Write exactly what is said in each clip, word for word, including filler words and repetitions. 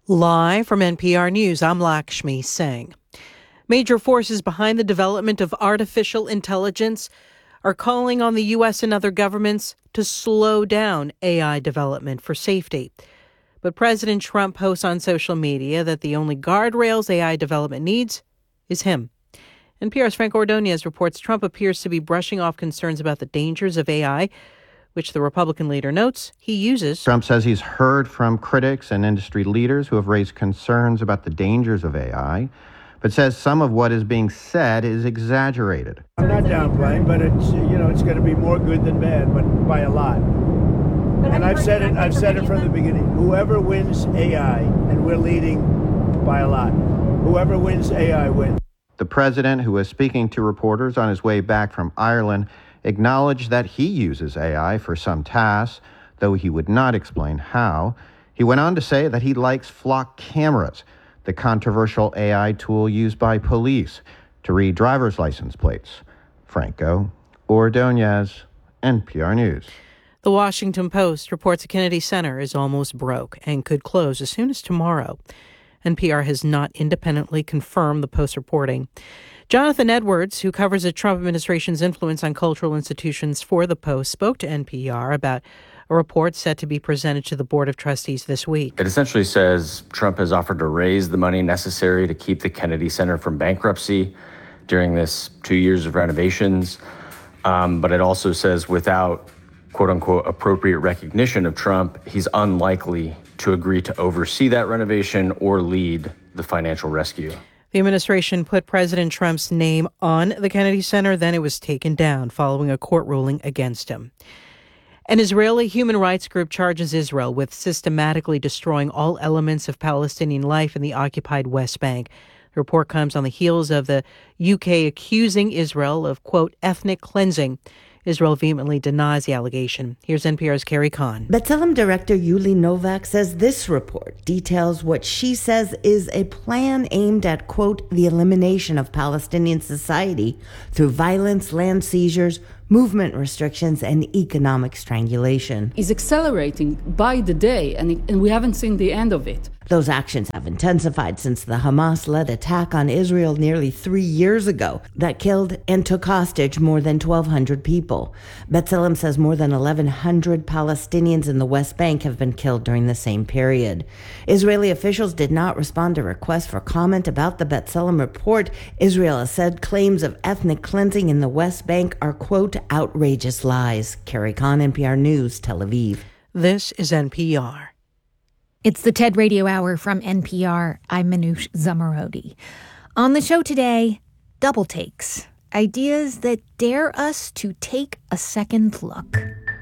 Live from N P R News, I'm Lakshmi Singh. Major forces behind the development of artificial intelligence are calling on the U S and other governments to slow down A I development for safety. But President Trump posts on social media that the only guardrails A I development needs is him. N P R's Frank Ordonez reports Trump appears to be brushing off concerns about the dangers of A I, which the Republican leader notes he uses. Trump says he's heard from critics and industry leaders who have raised concerns about the dangers of A I, but says some of what is being said is exaggerated. I'm not downplaying, but it's, you know, it's going to be more good than bad, but by a lot. And I've said it, I've said it from the beginning. Whoever wins A I, and we're leading by a lot, whoever wins A I wins. The president, who was speaking to reporters on his way back from Ireland, acknowledged that he uses A I for some tasks, though he would not explain how. He went on to say that he likes flock cameras, the controversial A I tool used by police to read driver's license plates. Franco Ordonez, N P R News. The Washington Post reports the Kennedy Center is almost broke and could close as soon as tomorrow. N P R has not independently confirmed the Post reporting. Jonathan Edwards, who covers the Trump administration's influence on cultural institutions for the Post, spoke to N P R about a report set to be presented to the Board of Trustees this week. It essentially says Trump has offered to raise the money necessary to keep the Kennedy Center from bankruptcy during this two years of renovations. Um, but it also says without, quote unquote, appropriate recognition of Trump, he's unlikely to agree to oversee that renovation or lead the financial rescue. The administration put President Trump's name on the Kennedy Center, then it was taken down following a court ruling against him. An Israeli human rights group charges Israel with systematically destroying all elements of Palestinian life in the occupied West Bank. The report comes on the heels of the U K accusing Israel of, quote, ethnic cleansing. Israel vehemently denies the allegation. Here's N P R's Carrie Kahn. B'Tselem director Yuli Novak says this report details what she says is a plan aimed at, quote, the elimination of Palestinian society through violence, land seizures, movement restrictions, and economic strangulation. Is accelerating by the day, and, and we haven't seen the end of it. Those actions have intensified since the Hamas-led attack on Israel nearly three years ago that killed and took hostage more than twelve hundred people. B'Tselem says more than eleven hundred Palestinians in the West Bank have been killed during the same period. Israeli officials did not respond to requests for comment about the B'Tselem report. Israel has said claims of ethnic cleansing in the West Bank are, quote, outrageous lies. Carrie Kahn, N P R News, Tel Aviv. This is N P R. It's the TED Radio Hour from N P R. I'm Manoush Zomorodi. On the show today, double takes. Ideas that dare us to take a second look.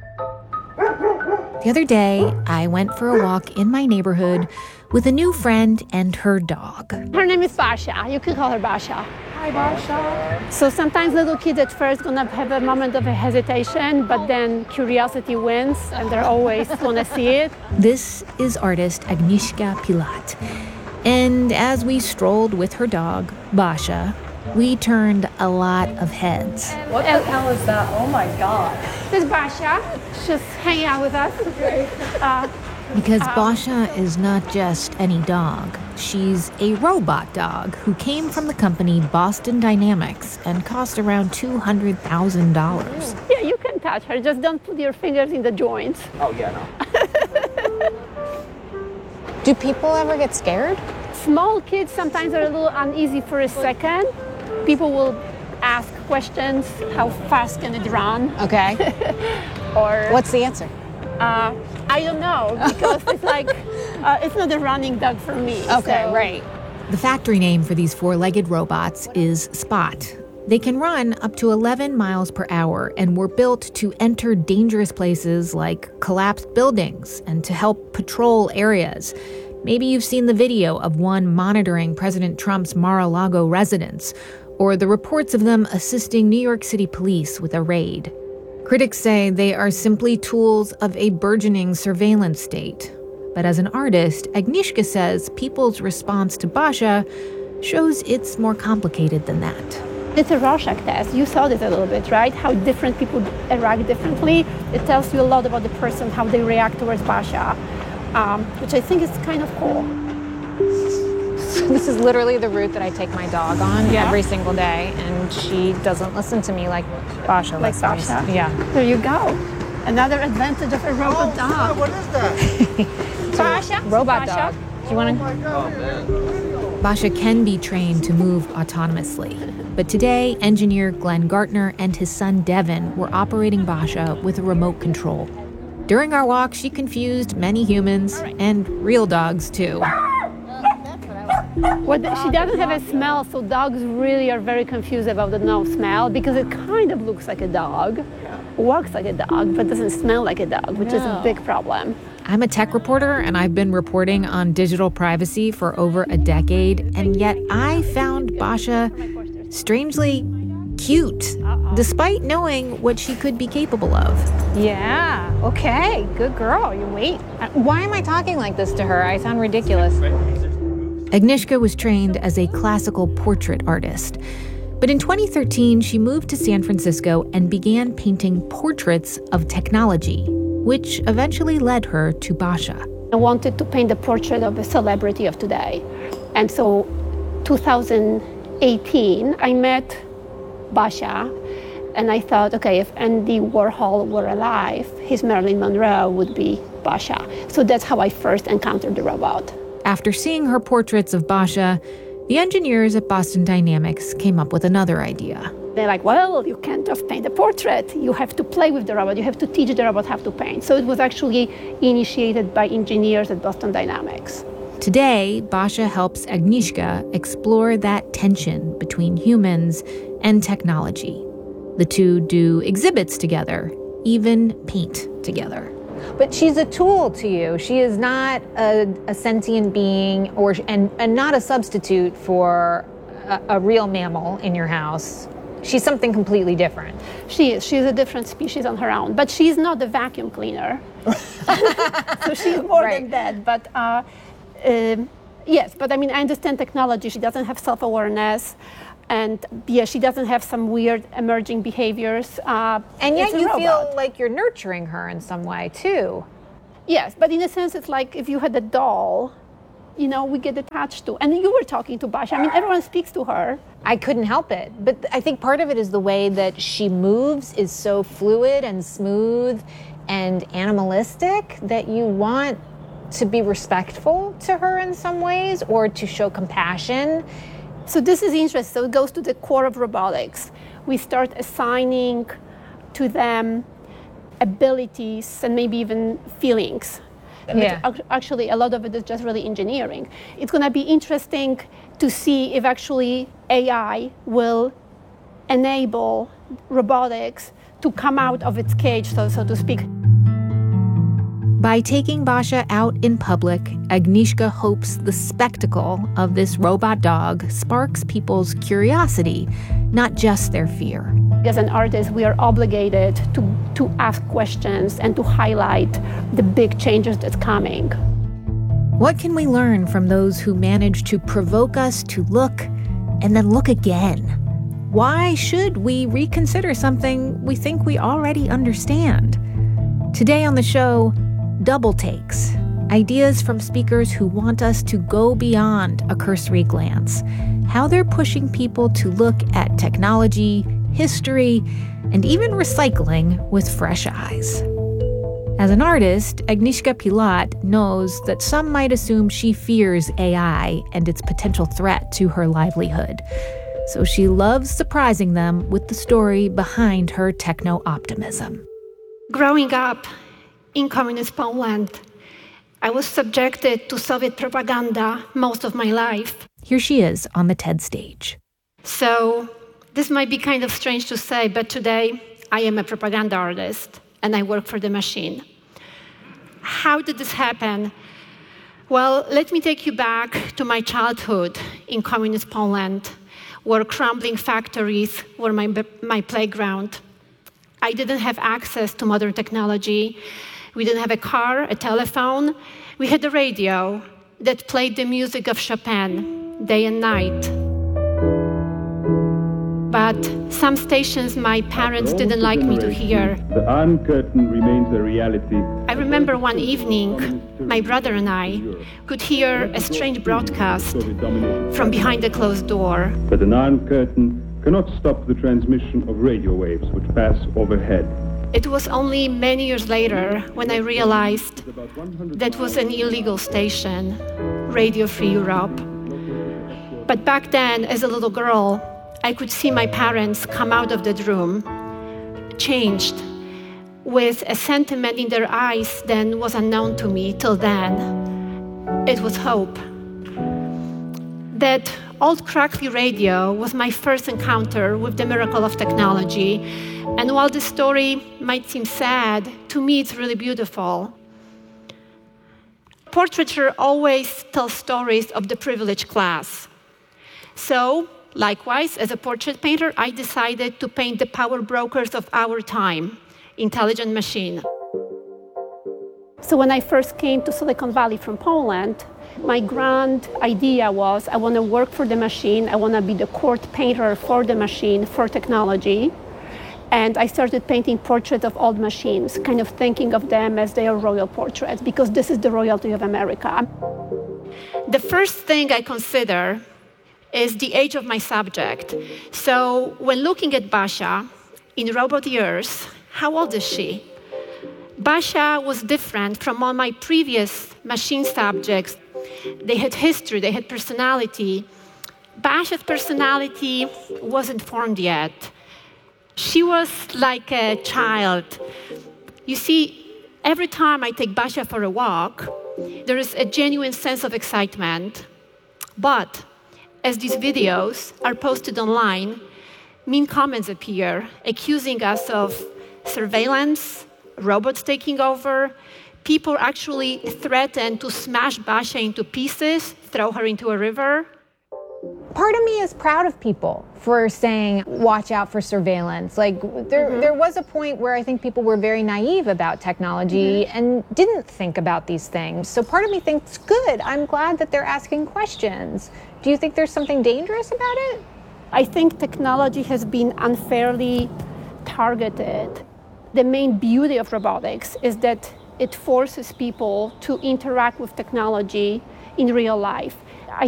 The other day, I went for a walk in my neighborhood with a new friend and her dog. Her name is Basha. You can call her Basha. Hi, Basha. So sometimes little kids at first gonna have a moment of a hesitation, but then curiosity wins, and they're always gonna see it. This is artist Agnieszka Pilat. And as we strolled with her dog, Basha, we turned a lot of heads. What the hell is that? Oh my God. This is Basha. She's hanging out with us. Uh, Because Basha is not just any dog. She's a robot dog who came from the company Boston Dynamics and cost around two hundred thousand dollars. Yeah, you can touch her. Just don't put your fingers in the joints. Oh, yeah, no. Do people ever get scared? Small kids sometimes are a little uneasy for a second. People will ask questions. How fast can it run? Okay. Or what's the answer? Uh, I don't know, because it's like, uh, it's not a running dog for me. Okay, so. Right. The factory name for these four-legged robots is Spot. They can run up to eleven miles per hour and were built to enter dangerous places like collapsed buildings and to help patrol areas. Maybe you've seen the video of one monitoring President Trump's Mar-a-Lago residence, or the reports of them assisting New York City police with a raid. Critics say they are simply tools of a burgeoning surveillance state. But as an artist, Agnieszka says people's response to Basha shows it's more complicated than that. It's a Rorschach test. You saw this a little bit, right? How different people react differently. It tells you a lot about the person, how they react towards Basha, um, which I think is kind of cool. This is literally the route that I take my dog on Yeah. every single day, and she doesn't listen to me like Basha Like listens. Basha? Yeah. There you go. Another advantage of a robot dog. What is that? Basha? Robot Basha? dog. Do you want to? Basha can be trained to move autonomously. But today, engineer Glenn Gartner and his son Devin were operating Basha with a remote control. During our walk, she confused many humans and real dogs, too. Well, she doesn't have a smell, so dogs really are very confused about the no smell because it kind of looks like a dog, walks like a dog, but doesn't smell like a dog, which is a big problem. I'm a tech reporter, and I've been reporting on digital privacy for over a decade, and yet I found Basha strangely cute, despite knowing what she could be capable of. Yeah. Okay. Good girl. You wait. Uh, Why am I talking like this to her? I sound ridiculous. Agnieszka was trained as a classical portrait artist. But in twenty thirteen, she moved to San Francisco and began painting portraits of technology, which eventually led her to Basha. I wanted to paint a portrait of a celebrity of today. And so two thousand eighteen, I met Basha, and I thought, okay, if Andy Warhol were alive, his Marilyn Monroe would be Basha. So that's how I first encountered the robot. After seeing her portraits of Basha, the engineers at Boston Dynamics came up with another idea. They're like, well, you can't just paint a portrait. You have to play with the robot. You have to teach the robot how to paint. So it was actually initiated by engineers at Boston Dynamics. Today, Basha helps Agnieszka explore that tension between humans and technology. The two do exhibits together, even paint together. But she's a tool to you. She is not a, a sentient being, or and, and not a substitute for a, a real mammal in your house. She's something completely different. She is. She's a different species on her own. But she's not the vacuum cleaner. So she's more Right. than that. But uh, um, yes, but I mean, I understand technology. She doesn't have self-awareness. And yeah, she doesn't have some weird emerging behaviors. Uh, And yet it's a you robot. feel like you're nurturing her in some way, too. Yes, but in a sense, it's like if you had a doll, you know, we get attached to. And you were talking to Basha. I mean, everyone speaks to her. I couldn't help it. But I think part of it is the way that she moves is so fluid and smooth and animalistic that you want to be respectful to her in some ways or to show compassion. So this is interesting. So it goes to the core of robotics. We start assigning to them abilities and maybe even feelings. Yeah. But ac- actually, a lot of it is just really engineering. It's going to be interesting to see if actually A I will enable robotics to come out of its cage, so, so to speak. By taking Basha out in public, Agnieszka hopes the spectacle of this robot dog sparks people's curiosity, not just their fear. As an artist, we are obligated to, to ask questions and to highlight the big changes that's coming. What can we learn from those who manage to provoke us to look and then look again? Why should we reconsider something we think we already understand? Today on the show, Double Takes, ideas from speakers who want us to go beyond a cursory glance, how they're pushing people to look at technology, history, and even recycling with fresh eyes. As an artist, Agnieszka Pilat knows that some might assume she fears A I and its potential threat to her livelihood. So she loves surprising them with the story behind her techno-optimism. Growing up in communist Poland, I was subjected to Soviet propaganda most of my life. Here she is on the TED stage. So this might be kind of strange to say, but today I am a propaganda artist and I work for the machine. How did this happen? Well, let me take you back to my childhood in communist Poland, where crumbling factories were my, my playground. I didn't have access to modern technology. We didn't have a car, a telephone. We had a radio that played the music of Chopin day and night. but some stations my parents didn't like me to hear. The Iron Curtain remains a reality. I remember one evening, my brother and I could hear a strange broadcast from behind a closed door. But an Iron Curtain cannot stop the transmission of radio waves which pass overhead. It was only many years later when I realized that was an illegal station, Radio Free Europe. But back then, as a little girl, I could see my parents come out of that room, changed, with a sentiment in their eyes that was unknown to me till then. It was hope. That old crackly radio was my first encounter with the miracle of technology. And while this story might seem sad, to me it's really beautiful. Portraiture always tells stories of the privileged class. So, likewise, as a portrait painter, I decided to paint the power brokers of our time, intelligent machine. So when I first came to Silicon Valley from Poland, my grand idea was I want to work for the machine, I want to be the court painter for the machine, for technology. And I started painting portraits of old machines, kind of thinking of them as their royal portraits, because this is the royalty of America. The first thing I consider is the age of my subject. So when looking at Basia in robot years, how old is she? Basia was different from all my previous machine subjects. They had history, they had personality. Basia's personality wasn't formed yet. She was like a child. You see, every time I take Basia for a walk, there is a genuine sense of excitement. But as these videos are posted online, mean comments appear, accusing us of surveillance, robots taking over. People actually threaten to smash Basia into pieces, throw her into a river. Part of me is proud of people for saying, watch out for surveillance. Like, there, mm-hmm. there was a point where I think people were very naive about technology mm-hmm. and didn't think about these things. So part of me thinks, good, I'm glad that they're asking questions. Do you think there's something dangerous about it? I think technology has been unfairly targeted. The main beauty of robotics is that it forces people to interact with technology in real life. I